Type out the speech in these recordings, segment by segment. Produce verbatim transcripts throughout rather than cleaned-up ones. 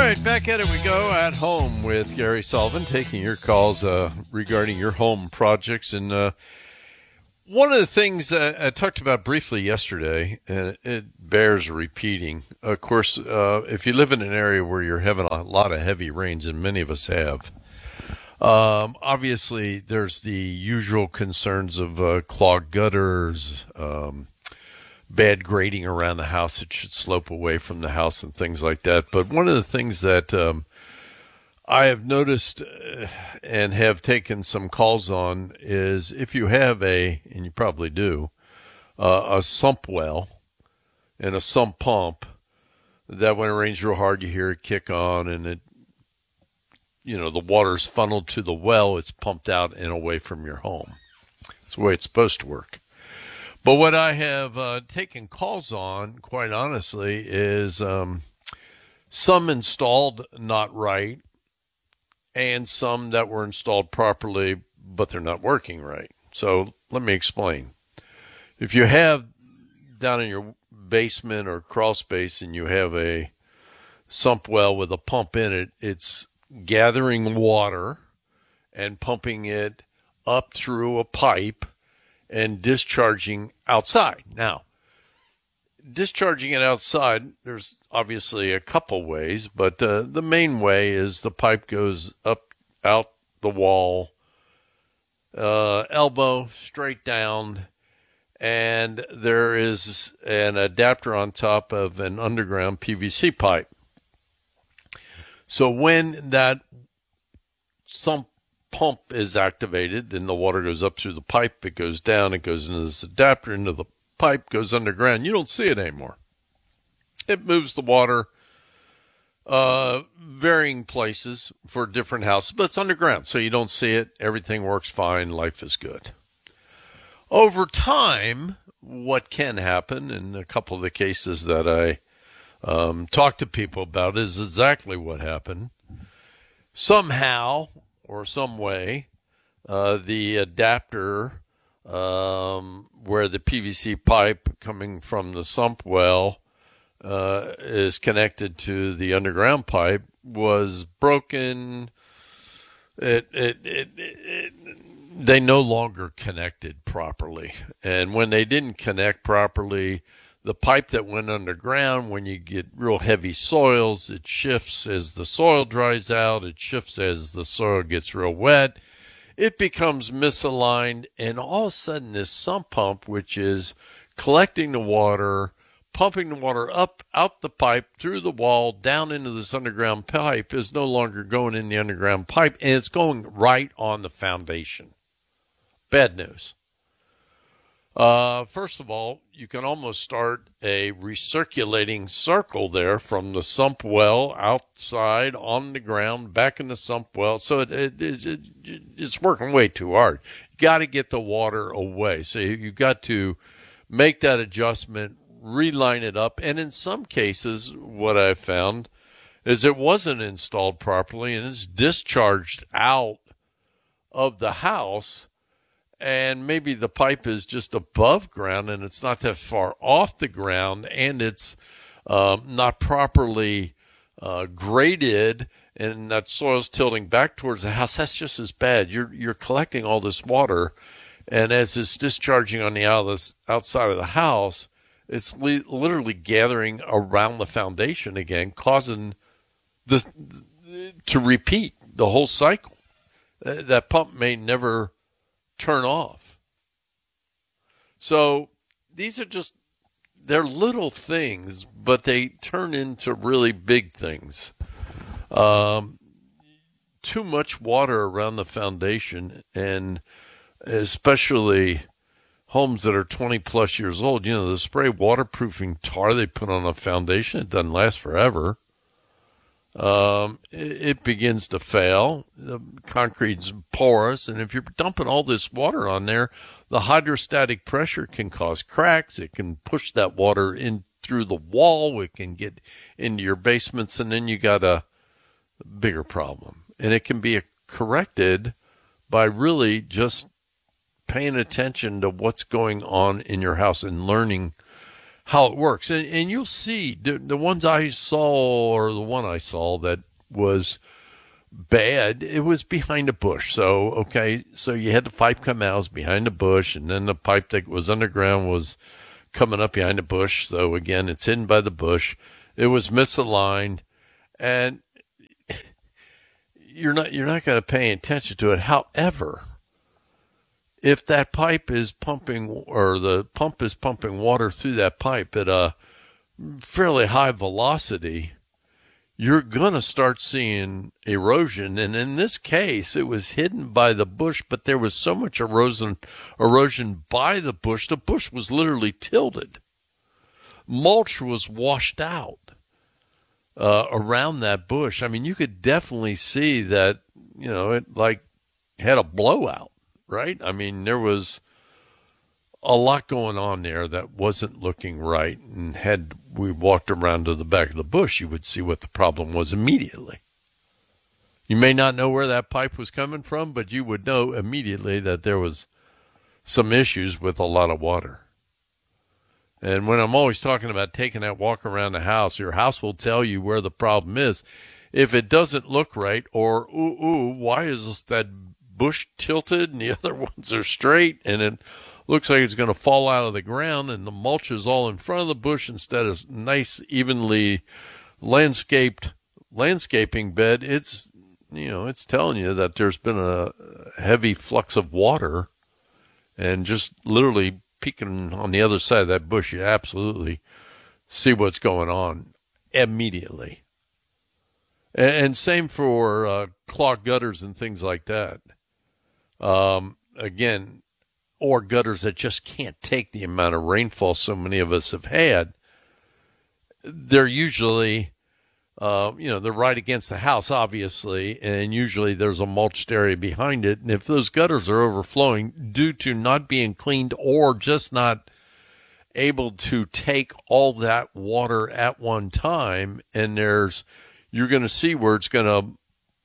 right, back at it we go at home with Gary Sullivan, taking your calls uh, regarding your home projects. And uh, one of the things that I talked about briefly yesterday, and it bears repeating, of course, uh, if you live in an area where you're having a lot of heavy rains, and many of us have, um, obviously there's the usual concerns of uh, clogged gutters, um, bad grading around the house. It should slope away from the house and things like that. But one of the things that um, I have noticed uh, and have taken some calls on is if you have a, and you probably do, uh, a sump well and a sump pump, that when it rains real hard, you hear it kick on and it, you know, the water's funneled to the well, it's pumped out and away from your home. It's the way it's supposed to work. But what I have uh, taken calls on, quite honestly, is um, some installed not right and some that were installed properly, but they're not working right. So let me explain. If you have down in your basement or crawl space and you have a sump well with a pump in it, it's gathering water and pumping it up through a pipe and discharging outside. Now, discharging it outside, there's obviously a couple ways, but uh, the main way is the pipe goes up out the wall, uh, elbow straight down, and there is an adapter on top of an underground P V C pipe. So when that sump pump is activated and the water goes up through the pipe, it goes down, it goes into this adapter, into the pipe, goes underground. You don't see it anymore. It moves the water uh, varying places for different houses, but it's underground, so you don't see it. Everything works fine. Life is good. Over time, what can happen, in a couple of the cases that I um, talk to people about, is exactly what happened. Somehow or some way, uh, the adapter um, where the P V C pipe coming from the sump well uh, is connected to the underground pipe was broken. It, it, it, it, they no longer connected properly. And when they didn't connect properly, the pipe that went underground, when you get real heavy soils, it shifts as the soil dries out. It shifts as the soil gets real wet. It becomes misaligned, and all of a sudden this sump pump, which is collecting the water, pumping the water up out the pipe, through the wall, down into this underground pipe, is no longer going in the underground pipe, and it's going right on the foundation. Bad news. Uh, first of all, you can almost start a recirculating circle there from the sump well outside on the ground, back in the sump well. So it, it, it, it it's working way too hard. You got to get the water away. So you've got to make that adjustment, reline it up. And in some cases, what I've found is it wasn't installed properly and it's discharged out of the house. And maybe the pipe is just above ground and it's not that far off the ground, and it's um, not properly uh, graded, and that soil's tilting back towards the house. That's just as bad. You're you're collecting all this water, and as it's discharging on the outside of the house, it's li- literally gathering around the foundation again, causing this to repeat the whole cycle. That pump may never turn off. So these are just, they're little things, but they turn into really big things. Um, too much water around the foundation, and especially homes that are twenty plus years old, you know, the spray waterproofing tar they put on a foundation, it doesn't last forever. Um, it, it begins to fail. The concrete's porous, and if you're dumping all this water on there, the hydrostatic pressure can cause cracks. It can push that water in through the wall. It can get into your basements, and then you got a bigger problem. And it can be corrected by really just paying attention to what's going on in your house and learning how it works. And, and you'll see the, the ones I saw, or the one I saw that was bad, it was behind a bush. So, okay, so you had the pipe come out, it was behind the bush, and then the pipe that was underground was coming up behind the bush. So again, it's hidden by the bush. It was misaligned, and you're not you're not going to pay attention to it. However, if that pipe is pumping, or the pump is pumping water through that pipe at a fairly high velocity, you're going to start seeing erosion. And in this case, it was hidden by the bush, but there was so much erosion, erosion by the bush, the bush was literally tilted. Mulch was washed out uh, around that bush. I mean, you could definitely see that, you know, it like had a blowout, right? I mean, there was a lot going on there that wasn't looking right. And had we walked around to the back of the bush, you would see what the problem was immediately. You may not know where that pipe was coming from, but you would know immediately that there was some issues with a lot of water. And when I'm always talking about taking that walk around the house, your house will tell you where the problem is. If it doesn't look right, or, ooh, ooh, why is that bush tilted and the other ones are straight, and it looks like it's going to fall out of the ground, and the mulch is all in front of the bush instead of nice, evenly landscaped landscaping bed, it's, you know, it's telling you that there's been a heavy flux of water, and just literally peeking on the other side of that bush, you absolutely see what's going on immediately. And, and same for uh, clogged gutters and things like that. Um, again, or gutters that just can't take the amount of rainfall so many of us have had. They're usually, uh, you know, they're right against the house, obviously, and usually there's a mulched area behind it. And if those gutters are overflowing due to not being cleaned, or just not able to take all that water at one time, and there's, you're going to see where it's going to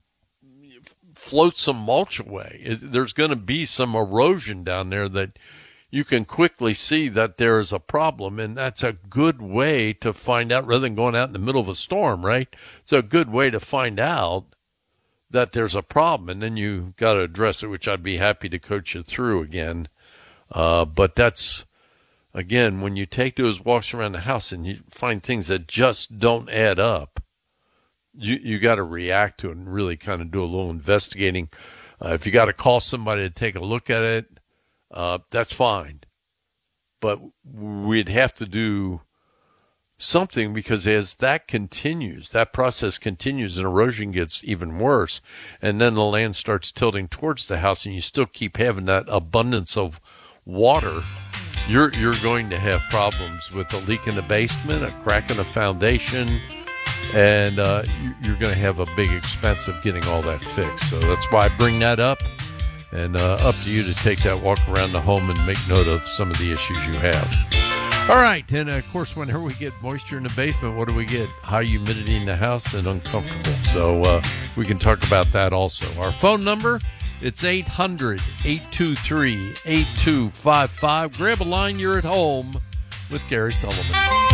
float some mulch away. It, there's going to be some erosion down there that you can quickly see that there is a problem, and that's a good way to find out, rather than going out in the middle of a storm, right? It's a good way to find out that there's a problem, and then you got to address it, which I'd be happy to coach you through again. Uh, but that's, again, when you take those walks around the house and you find things that just don't add up, you you got to react to it and really kind of do a little investigating. Uh, if you got to call somebody to take a look at it, uh, that's fine. But we'd have to do something, because as that continues, that process continues, and erosion gets even worse, and then the land starts tilting towards the house, and you still keep having that abundance of water, you're you're going to have problems with a leak in the basement, a crack in the foundation, and uh, you're going to have a big expense of getting all that fixed. So that's why I bring that up, and uh, up to you to take that walk around the home and make note of some of the issues you have. All right, and of course, whenever we get moisture in the basement, what do we get? High humidity in the house and uncomfortable. So uh, we can talk about that also. Our phone number, it's eight hundred, eight two three, eight two five five. Grab a line, you're at home with Gary Sullivan.